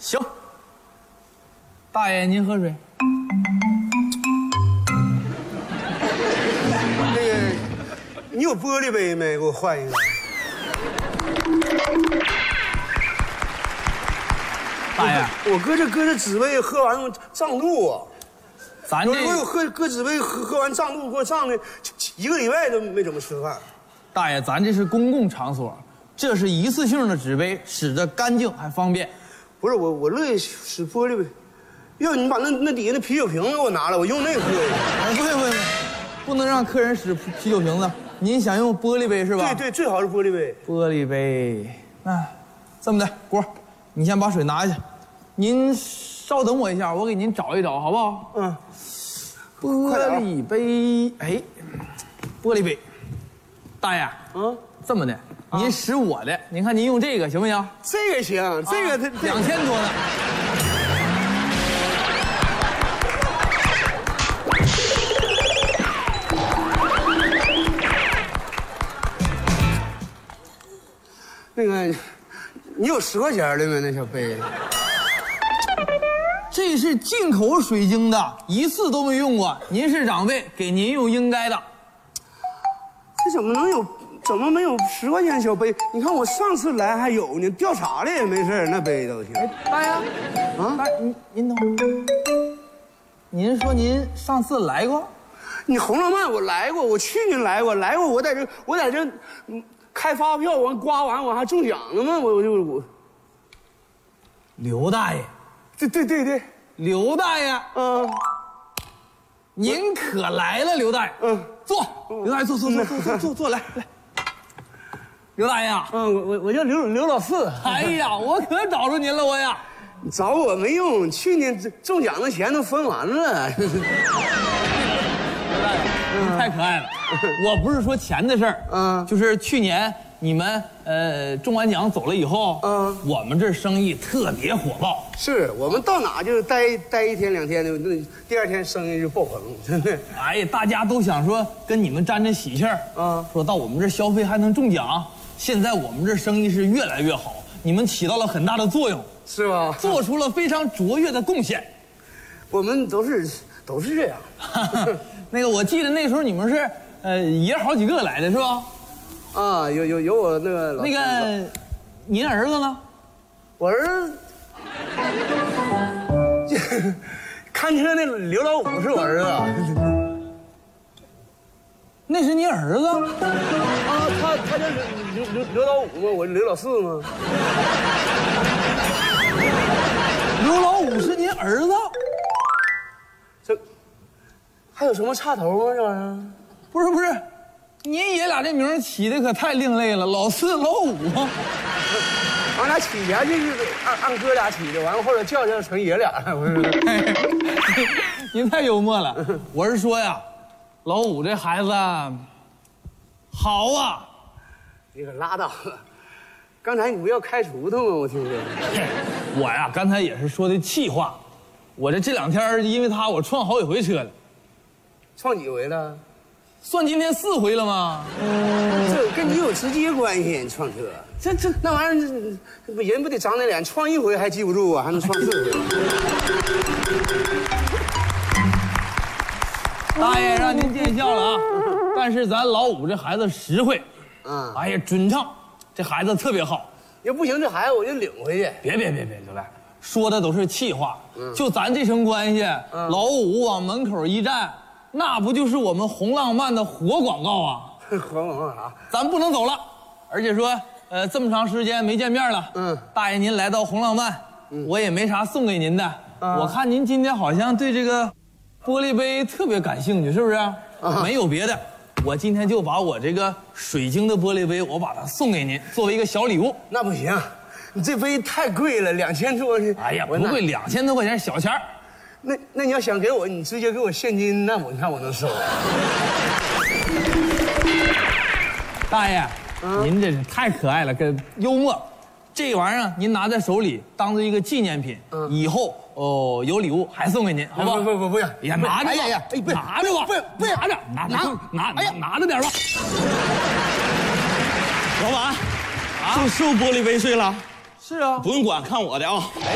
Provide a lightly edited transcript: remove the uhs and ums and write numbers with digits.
行。大爷，您喝水。 那个，你有玻璃杯没？给我换一个。 大爷， 我搁这纸杯喝完胀肚啊。 咱这我有搁纸杯喝完胀肚，给我胀的1个礼拜都没怎么吃饭。 大爷，咱这是公共场所，这是一次性的纸杯，使得干净还方便。 不是我乐意使玻璃杯，要你把那底下那啤酒瓶给我拿来，我用那个喝一个。 不，不能让客人使啤酒瓶子。您想用玻璃杯是吧？ 对，最好是玻璃杯。 玻璃杯，这么的，郭，你先把水拿下去，您稍等我一下，我给您找一找，好不好？ 嗯。 玻璃杯，哎，玻璃杯，大爷，这么的，您使我的，您看您用这个行不行？ 这个行，这个它 2000多呢。 那个，你有10块钱的吗？那小杯？ 这是进口水晶的，一次都没用过。您是长辈，给您用应该的。 这怎么能有？怎么没有10块钱小杯？你看我上次来还有呢，掉茶了也没事，那杯都行。 哎，大爷，大爷，您等会儿。您说您上次来过？ 你红浪漫我来过，我去年来过，我在这，开发票完刮完我还中奖了吗？我。 刘大爷。 对， 刘大爷，您可来了，刘大爷，坐，刘大爷坐，来，刘大爷啊， 我叫刘老四， 哎呀，我可找着您了，我呀， 你找我没用，去年中奖的钱都分完了。 刘大爷，您太可爱了，我不是说钱的事儿，就是去年你们中完奖走了以后，我们这生意特别火爆。 是我们到哪就待1天2天的，那第2天生意就爆棚，真的。 哎呀，大家都想说跟你们沾着喜气儿，说到我们这消费还能中奖。现在我们这生意是越来越好，你们起到了很大的作用， 是吧？ 做出了非常卓越的贡献。 我们都是这样。 那个我记得那时候你们是爷好几个来的是吧？ 啊，有我那个老那个，您儿子呢？ 我儿子看车那刘老五是我儿子。 那是你儿子？ 啊，他叫刘老五吗？我刘老四吗？ 刘老五是您儿子？ 这还有什么差头吗？这玩意儿？ 不是，您爷俩这名起的可太另类了，老四老五。 俺俩起前就是按哥俩起的，完了后来叫成爷俩了。 您太幽默了，我是说呀，老五这孩子好啊。 你可拉倒了，刚才你不要开除他吗？我听说。 我呀，刚才也是说的气话，我这2天因为他我撞好几回车了。 撞几回了？ 算今天4回了吗？ 这跟你有直接关系，你撞车。这那玩意儿，人不得长点脸，撞1回还记不住啊，还能撞4回。 大爷让您见笑了啊！但是咱老五这孩子实惠，哎呀准唱，这孩子特别好。 要不行，这孩子我就领回去。 别，刘大爷，说的都是气话。就咱这层关系，老五往门口一站，那不就是我们红浪漫的活广告啊？ 活广告啥？ 咱不能走了，而且说，这么长时间没见面了，大爷您来到红浪漫，我也没啥送给您的。我看您今天好像对这个玻璃杯特别感兴趣，是不是？没有别的，我今天就把我这个水晶的玻璃杯，我把它送给您，作为一个小礼物。 那不行，你这杯太贵了，2000多。 哎呀，不贵，2000多块钱小钱儿。 那你要想给我，你直接给我现金，那你看我能收。 大爷，您这是太可爱了，跟幽默。这玩意儿您拿在手里当做一个纪念品，以后有礼物还送给您，好不好？ 不要， 呀，拿着吧，拿着吧， 不要， 拿着点吧。 老板，就收玻璃杯碎了。 是啊， 不用管，看我的啊。